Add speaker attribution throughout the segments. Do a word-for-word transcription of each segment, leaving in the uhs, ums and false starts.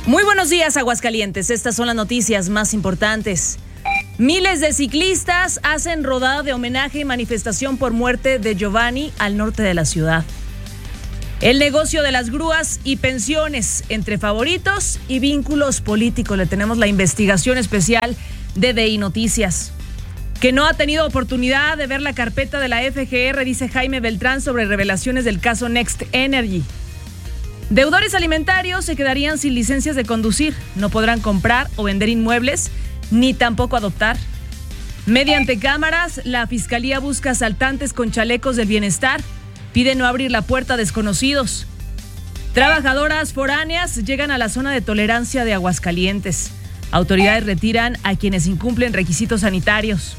Speaker 1: Muy buenos días, Aguascalientes. Estas son las noticias más importantes. Miles de ciclistas hacen rodada de homenaje y manifestación por muerte de Giovanni al norte de la ciudad. El negocio de las grúas y pensiones entre favoritos y vínculos políticos. Le tenemos la investigación especial de D I Noticias. Que no ha tenido oportunidad de ver la carpeta de la F G R, dice Jaime Beltrán sobre revelaciones del caso Next Energy. Deudores alimentarios se quedarían sin licencias de conducir. No podrán comprar o vender inmuebles, ni tampoco adoptar. Mediante cámaras, la Fiscalía busca asaltantes con chalecos del bienestar. Pide no abrir la puerta a desconocidos. Trabajadoras foráneas llegan a la zona de tolerancia de Aguascalientes. Autoridades retiran a quienes incumplen requisitos sanitarios.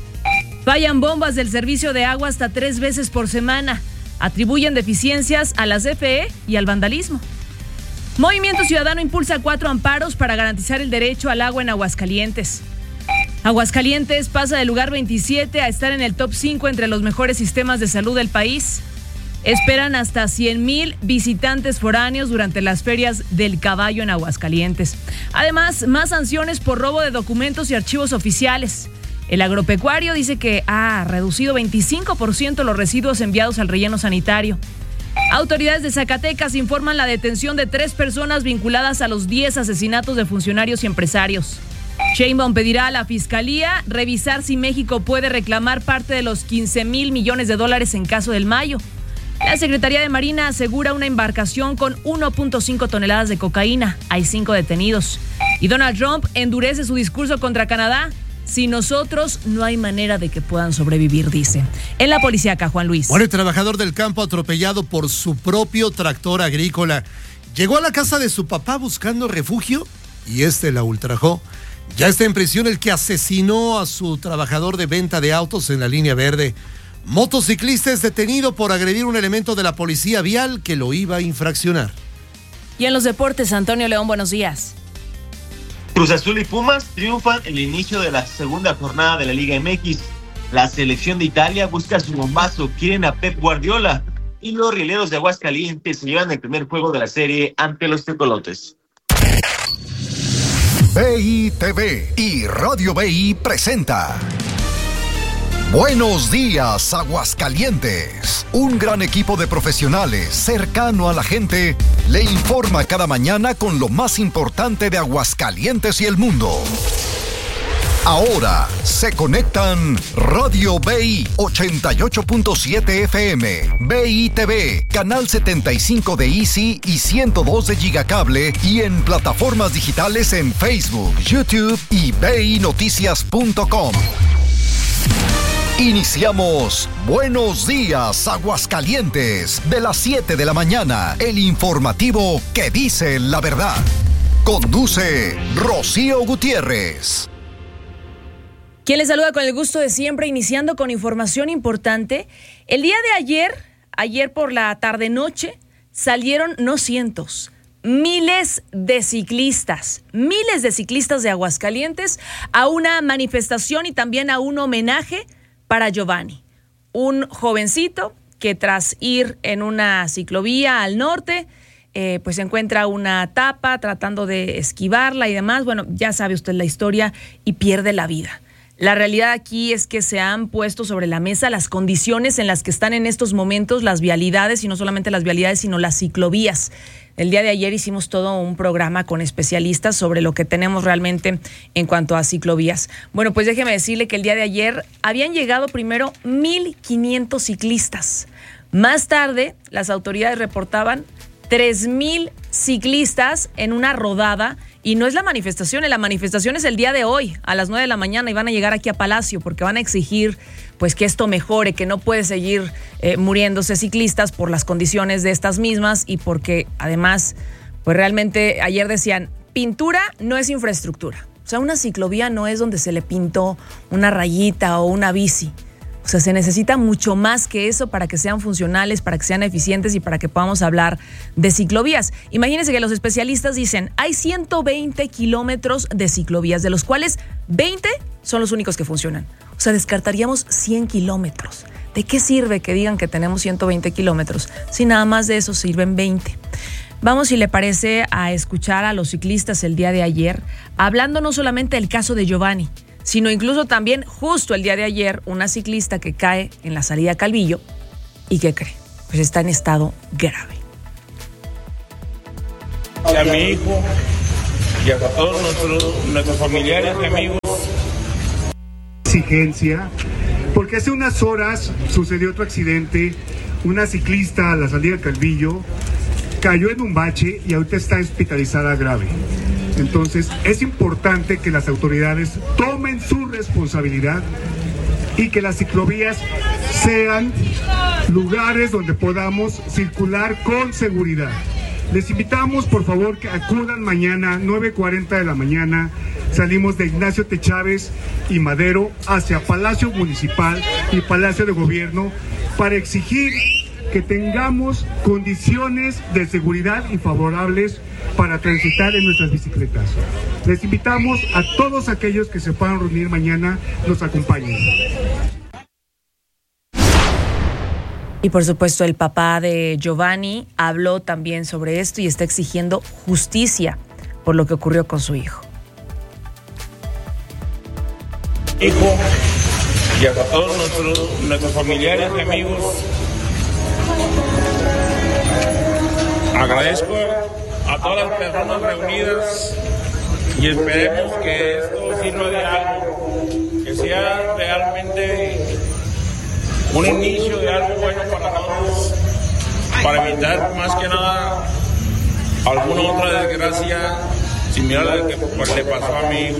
Speaker 1: Fallan bombas del servicio de agua hasta tres veces por semana. Atribuyen deficiencias a la C F E y al vandalismo. Movimiento Ciudadano impulsa cuatro amparos para garantizar el derecho al agua en Aguascalientes. Aguascalientes pasa del lugar veintisiete a estar en el top cinco entre los mejores sistemas de salud del país. Esperan hasta cien mil visitantes foráneos durante las ferias del caballo en Aguascalientes. Además, más sanciones por robo de documentos y archivos oficiales. El agropecuario dice que ha reducido veinticinco por ciento los residuos enviados al relleno sanitario. Autoridades de Zacatecas informan la detención de tres personas vinculadas a los diez asesinatos de funcionarios y empresarios. Sheinbaum pedirá a la Fiscalía revisar si México puede reclamar parte de los quince mil millones de dólares en caso del Mayo. La Secretaría de Marina asegura una embarcación con uno punto cinco toneladas de cocaína. Hay cinco detenidos. Y Donald Trump endurece su discurso contra Canadá. Sin nosotros no hay manera de que puedan sobrevivir, dice. En la policíaca, Juan Luis.
Speaker 2: Bueno, el trabajador del campo atropellado por su propio tractor agrícola llegó a la casa de su papá buscando refugio y este la ultrajó. Ya está en prisión el que asesinó a su trabajador de venta de autos en la línea verde. Motociclista es detenido por agredir un elemento de la policía vial que lo iba a infraccionar.
Speaker 1: Y en los deportes, Antonio León, buenos días.
Speaker 3: Cruz Azul y Pumas triunfan en el inicio de la segunda jornada de la Liga M X. La selección de Italia busca su bombazo, quieren a Pep Guardiola. Y los rieleros de Aguascalientes se llevan el primer juego de la serie ante los tecolotes.
Speaker 4: B I T V y Radio B I presenta Buenos días, Aguascalientes. Un gran equipo de profesionales cercano a la gente le informa cada mañana con lo más importante de Aguascalientes y el mundo. Ahora se conectan Radio B I ochenta y ocho punto siete F M, B I T V, Canal setenta y cinco de Easy y ciento dos de Gigacable y en plataformas digitales en Facebook, YouTube y B I noticias punto com. Iniciamos Buenos Días, Aguascalientes, de las siete de la mañana, el informativo que dice la verdad. Conduce Rocío Gutiérrez.
Speaker 1: Quien les saluda con el gusto de siempre, iniciando con información importante. El día de ayer, ayer por la tarde-noche, salieron no cientos, miles de ciclistas, miles de ciclistas de Aguascalientes a una manifestación y también a un homenaje para Giovanni, un jovencito que tras ir en una ciclovía al norte, eh, pues encuentra una tapa tratando de esquivarla y demás. Bueno, ya sabe usted la historia y pierde la vida. La realidad aquí es que se han puesto sobre la mesa las condiciones en las que están en estos momentos las vialidades, y no solamente las vialidades, sino las ciclovías. El día de ayer hicimos todo un programa con especialistas sobre lo que tenemos realmente en cuanto a ciclovías. Bueno, pues déjeme decirle que el día de ayer habían llegado primero mil quinientos ciclistas. Más tarde, las autoridades reportaban tres mil ciclistas en una rodada. Y no es la manifestación, la manifestación es el día de hoy, a las nueve de la mañana, y van a llegar aquí a Palacio porque van a exigir pues que esto mejore, que no puede seguir eh, muriéndose ciclistas por las condiciones de estas mismas y porque además, pues realmente ayer decían, pintura no es infraestructura. O sea, una ciclovía no es donde se le pintó una rayita o una bici. O sea, se necesita mucho más que eso para que sean funcionales, para que sean eficientes y para que podamos hablar de ciclovías. Imagínense que los especialistas dicen, hay ciento veinte kilómetros de ciclovías, de los cuales veinte son los únicos que funcionan. O sea, descartaríamos cien kilómetros. ¿De qué sirve que digan que tenemos ciento veinte kilómetros si nada más de eso sirven veinte? Vamos, si le parece, a escuchar a los ciclistas el día de ayer, hablando no solamente del caso de Giovanni, sino incluso también justo el día de ayer, una ciclista que cae en la salida Calvillo y ¿qué cree? Pues está en estado grave.
Speaker 5: Y a mi hijo y a todos nuestros, nuestros familiares y amigos.
Speaker 6: Exigencia, porque hace unas horas sucedió otro accidente, una ciclista a la salida de Calvillo cayó en un bache y ahorita está hospitalizada grave. Entonces es importante que las autoridades tomen su responsabilidad y que las ciclovías sean lugares donde podamos circular con seguridad. Les invitamos, por favor, que acudan mañana, nueve cuarenta de la mañana. Salimos de Ignacio T. Chávez y Madero hacia Palacio Municipal y Palacio de Gobierno para exigir que tengamos condiciones de seguridad y favorables para transitar en nuestras bicicletas. Les invitamos a todos aquellos que se puedan reunir mañana, nos acompañen.
Speaker 1: Y por supuesto el papá de Giovanni habló también sobre esto y está exigiendo justicia por lo que ocurrió con su hijo.
Speaker 5: Hijo y a todos nuestros, nuestros familiares y amigos, agradezco a todas las personas reunidas y esperemos que esto sirva de algo, que sea realmente un inicio de algo bueno para todos, para evitar más que nada alguna otra desgracia similar a la que pues, le pasó a mi hijo.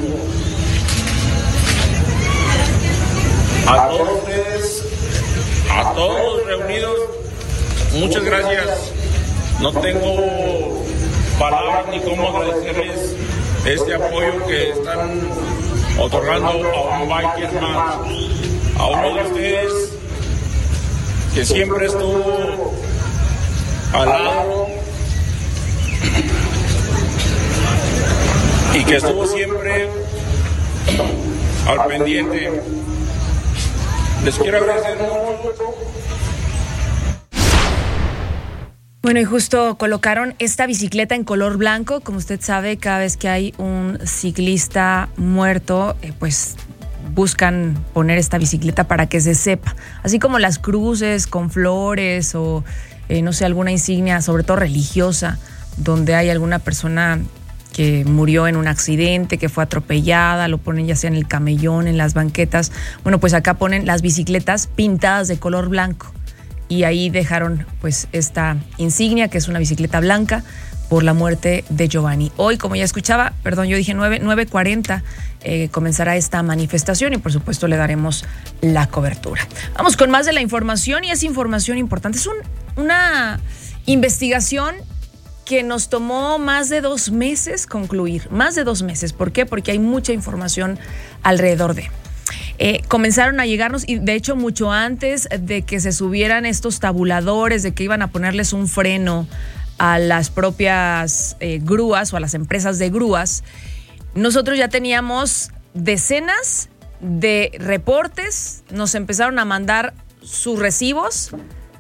Speaker 5: A todos ustedes, a todos los reunidos, muchas gracias. No tengo palabras ni cómo agradecerles este apoyo que están otorgando a un biker más, a uno de ustedes que siempre estuvo al lado y que estuvo siempre al pendiente. Les quiero agradecer mucho.
Speaker 1: Bueno, y justo colocaron esta bicicleta en color blanco. Como usted sabe, cada vez que hay un ciclista muerto, eh, pues buscan poner esta bicicleta para que se sepa. Así como las cruces con flores o, eh, no sé, alguna insignia, sobre todo religiosa, donde hay alguna persona que murió en un accidente, que fue atropellada, lo ponen ya sea en el camellón, en las banquetas. Bueno, pues acá ponen las bicicletas pintadas de color blanco. Y ahí dejaron pues esta insignia, que es una bicicleta blanca, por la muerte de Giovanni. Hoy, como ya escuchaba, perdón, yo dije nueve cuarenta, eh, comenzará esta manifestación y por supuesto le daremos la cobertura. Vamos con más de la información y es información importante. Es un, una investigación que nos tomó más de dos meses concluir, más de dos meses. ¿Por qué? Porque hay mucha información alrededor de... Eh, comenzaron a llegarnos, y de hecho mucho antes de que se subieran estos tabuladores, de que iban a ponerles un freno a las propias eh, grúas o a las empresas de grúas, nosotros ya teníamos decenas de reportes, nos empezaron a mandar sus recibos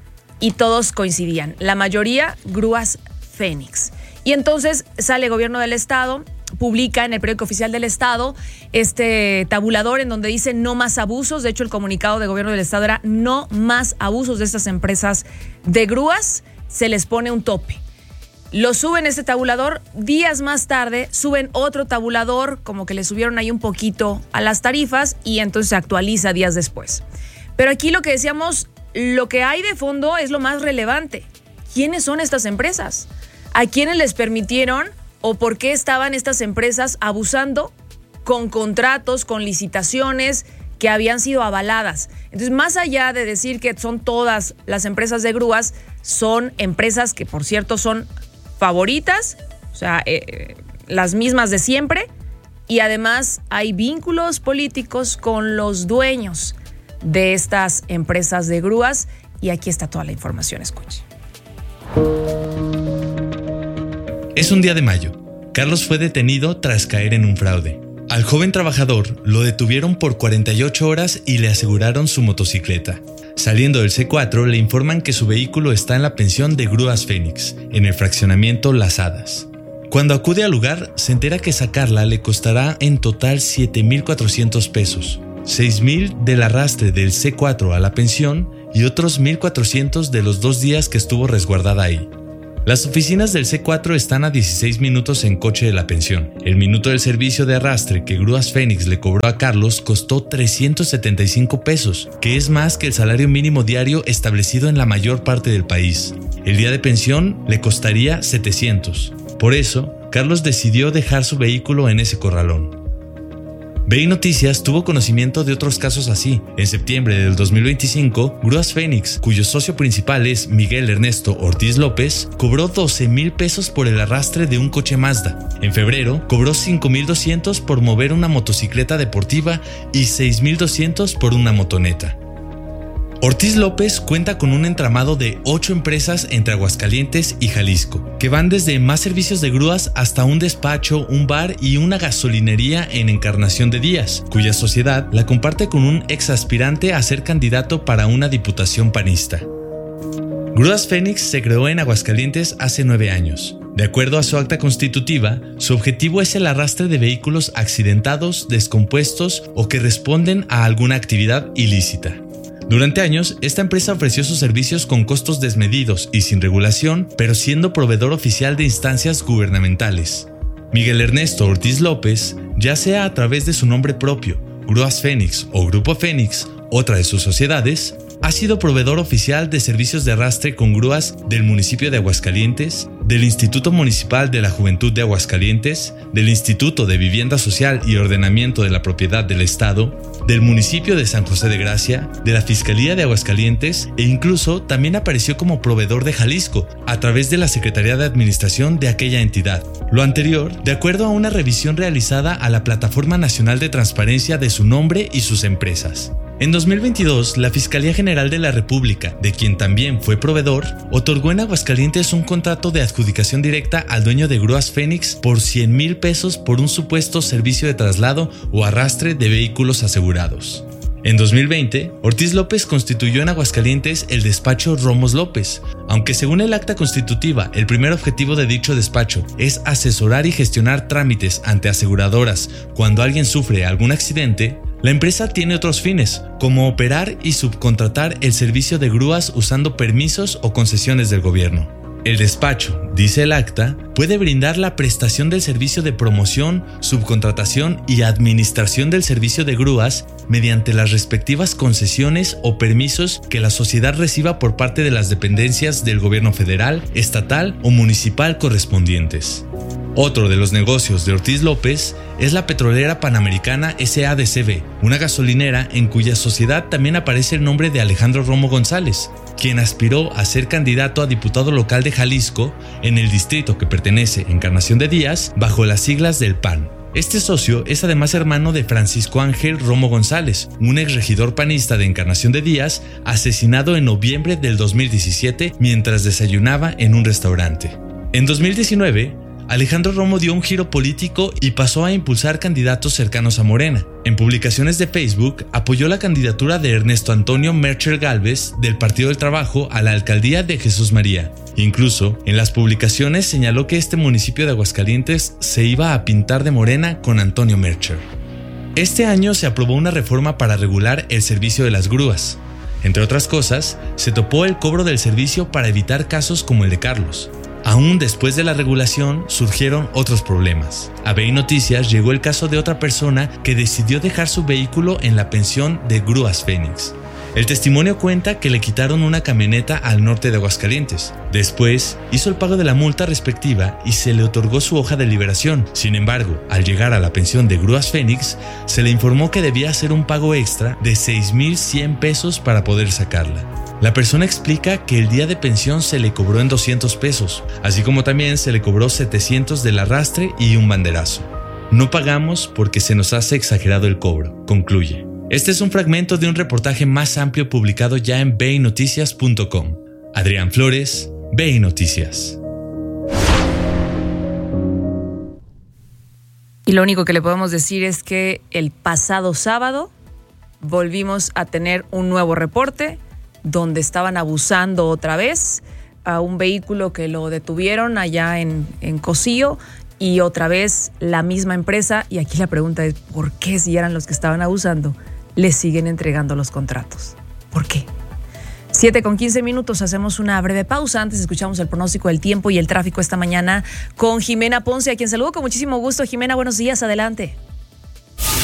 Speaker 1: y todos coincidían, la mayoría grúas Fénix. Y entonces sale el gobierno del estado, publica en el periódico oficial del estado este tabulador en donde dice no más abusos. De hecho, el comunicado del gobierno del estado era no más abusos de estas empresas de grúas, se les pone un tope. Lo suben este tabulador, días más tarde suben otro tabulador, como que le subieron ahí un poquito a las tarifas y entonces se actualiza días después. Pero aquí lo que decíamos, lo que hay de fondo es lo más relevante. ¿Quiénes son estas empresas? ¿A quiénes les permitieron o por qué estaban estas empresas abusando con contratos, con licitaciones que habían sido avaladas? Entonces, más allá de decir que son todas las empresas de grúas, son empresas que, por cierto, son favoritas, o sea, eh, las mismas de siempre, y además hay vínculos políticos con los dueños de estas empresas de grúas, y aquí está toda la información, escuche.
Speaker 7: Es un día de mayo. Carlos fue detenido tras caer en un fraude. Al joven trabajador lo detuvieron por cuarenta y ocho horas y le aseguraron su motocicleta. Saliendo del C cuatro, le informan que su vehículo está en la pensión de Grúas Fénix, en el fraccionamiento Las Hadas. Cuando acude al lugar, se entera que sacarla le costará en total siete mil cuatrocientos pesos, seis mil del arrastre del C cuatro a la pensión y otros mil cuatrocientos de los dos días que estuvo resguardada ahí. Las oficinas del C cuatro están a dieciséis minutos en coche de la pensión. El minuto del servicio de arrastre que Grúas Fénix le cobró a Carlos costó trescientos setenta y cinco pesos, que es más que el salario mínimo diario establecido en la mayor parte del país. El día de pensión le costaría setecientos. Por eso, Carlos decidió dejar su vehículo en ese corralón. B I Noticias tuvo conocimiento de otros casos así. En septiembre del dos mil veinticinco, Grúas Fénix, cuyo socio principal es Miguel Ernesto Ortiz López, cobró doce mil pesos por el arrastre de un coche Mazda. En febrero, cobró cinco mil doscientos por mover una motocicleta deportiva y seis mil doscientos por una motoneta. Ortiz López cuenta con un entramado de ocho empresas entre Aguascalientes y Jalisco, que van desde más servicios de grúas hasta un despacho, un bar y una gasolinería en Encarnación de Díaz, cuya sociedad la comparte con un ex aspirante a ser candidato para una diputación panista. Grúas Fénix se creó en Aguascalientes hace nueve años. De acuerdo a su acta constitutiva, su objetivo es el arrastre de vehículos accidentados, descompuestos o que responden a alguna actividad ilícita. Durante años, esta empresa ofreció sus servicios con costos desmedidos y sin regulación, pero siendo proveedor oficial de instancias gubernamentales. Miguel Ernesto Ortiz López, ya sea a través de su nombre propio, Grúas Fénix o Grupo Fénix, otra de sus sociedades, ha sido proveedor oficial de servicios de arrastre con grúas del municipio de Aguascalientes, del Instituto Municipal de la Juventud de Aguascalientes, del Instituto de Vivienda Social y Ordenamiento de la Propiedad del Estado, del municipio de San José de Gracia, de la Fiscalía de Aguascalientes e incluso también apareció como proveedor de Jalisco a través de la Secretaría de Administración de aquella entidad. Lo anterior, de acuerdo a una revisión realizada a la Plataforma Nacional de Transparencia de su nombre y sus empresas. En dos mil veintidós, la Fiscalía General de la República, de quien también fue proveedor, otorgó en Aguascalientes un contrato de adjudicación directa al dueño de Grúas Fénix por cien mil pesos por un supuesto servicio de traslado o arrastre de vehículos asegurados. En dos mil veinte, Ortiz López constituyó en Aguascalientes el despacho Romos López, aunque según el acta constitutiva, el primer objetivo de dicho despacho es asesorar y gestionar trámites ante aseguradoras cuando alguien sufre algún accidente. La empresa tiene otros fines, como operar y subcontratar el servicio de grúas usando permisos o concesiones del gobierno. El despacho, dice el acta, puede brindar la prestación del servicio de promoción, subcontratación y administración del servicio de grúas mediante las respectivas concesiones o permisos que la sociedad reciba por parte de las dependencias del gobierno federal, estatal o municipal correspondientes. Otro de los negocios de Ortiz López es la petrolera Panamericana S A D C B, una gasolinera en cuya sociedad también aparece el nombre de Alejandro Romo González, quien aspiró a ser candidato a diputado local de Jalisco en el distrito que pertenece a Encarnación de Díaz bajo las siglas del P A N. Este socio es además hermano de Francisco Ángel Romo González, un exregidor panista de Encarnación de Díaz, asesinado en noviembre del dos mil diecisiete mientras desayunaba en un restaurante. En dos mil diecinueve, Alejandro Romo dio un giro político y pasó a impulsar candidatos cercanos a Morena. En publicaciones de Facebook, apoyó la candidatura de Ernesto Antonio Mercher Gálvez del Partido del Trabajo a la alcaldía de Jesús María. Incluso, en las publicaciones señaló que este municipio de Aguascalientes se iba a pintar de morena con Antonio Mercher. Este año se aprobó una reforma para regular el servicio de las grúas. Entre otras cosas, se topó el cobro del servicio para evitar casos como el de Carlos. Aún después de la regulación, surgieron otros problemas. A B I Noticias llegó el caso de otra persona que decidió dejar su vehículo en la pensión de Grúas Fénix. El testimonio cuenta que le quitaron una camioneta al norte de Aguascalientes. Después, hizo el pago de la multa respectiva y se le otorgó su hoja de liberación. Sin embargo, al llegar a la pensión de Grúas Fénix, se le informó que debía hacer un pago extra de seis mil cien pesos para poder sacarla. La persona explica que el día de pensión se le cobró en doscientos pesos, así como también se le cobró setecientos del arrastre y un banderazo. No pagamos porque se nos hace exagerado el cobro, concluye. Este es un fragmento de un reportaje más amplio publicado ya en b i noticias punto com. Adrián Flores, B I Noticias.
Speaker 1: Y lo único que le podemos decir es que el pasado sábado volvimos a tener un nuevo reporte donde estaban abusando otra vez a un vehículo que lo detuvieron allá en, en Cocío, y otra vez la misma empresa. Y aquí la pregunta es, ¿por qué si eran los que estaban abusando, les siguen entregando los contratos? ¿Por qué? siete con quince minutos, hacemos una breve pausa. Antes escuchamos el pronóstico del tiempo y el tráfico esta mañana con Jimena Ponce, a quien saludo con muchísimo gusto. Jimena, buenos días, adelante.